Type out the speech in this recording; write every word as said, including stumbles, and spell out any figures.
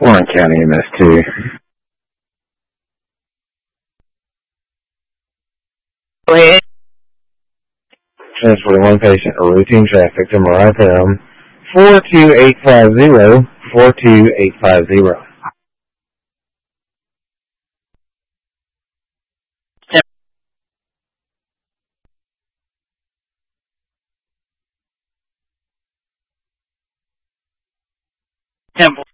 Warren County M S two. Go ahead. Transporting one patient or routine traffic to Mariah Pelham, four two eight five zero, four two eight five zero. Temple.